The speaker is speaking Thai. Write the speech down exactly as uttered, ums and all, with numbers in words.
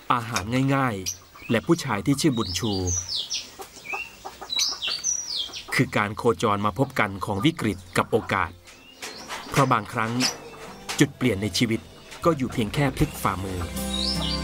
อาหารง่ายๆและผู้ชายที่ชื่อบุญชูคือการโคจรมาพบกันของวิกฤตกับโอกาสเพราะบางครั้งจุดเปลี่ยนในชีวิตก็อยู่เพียงแค่พลิกฝ่ามือ